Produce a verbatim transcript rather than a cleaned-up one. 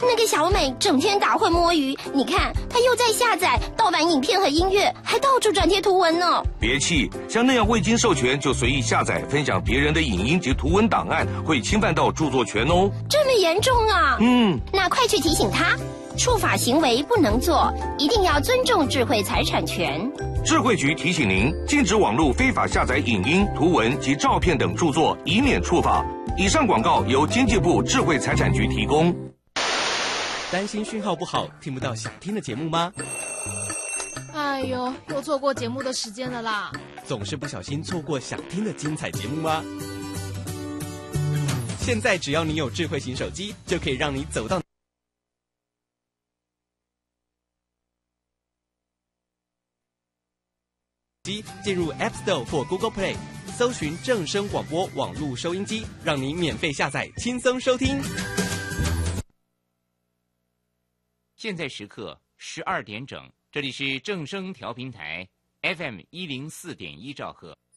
那个小美整天打混摸鱼，你看她又在下载盗版影片和音乐，还到处转贴图文呢。 别气，像那样未经授权就随意下载分享别人的影音及图文档案，会侵犯到著作权哦。 这么严重啊？ 嗯， 那快去提醒她，触法行为不能做，一定要尊重智慧财产权。 智慧局提醒您，禁止网络非法下载影音、图文及照片等著作，以免触法。以上广告由经济部智慧财产局提供。 担心讯号不好，听不到想听的节目吗？ 哎呦，又错过节目的时间了啦！ 总是不小心错过想听的精彩节目吗？现在只要你有智慧型手机，就可以让你走到机，进入 App Store 或 Google Play， 搜寻正声广播网络收音机，让你免费下载，轻松收听。 现在时刻十二点整，这里是正声调频台 F M 一零四点一兆赫。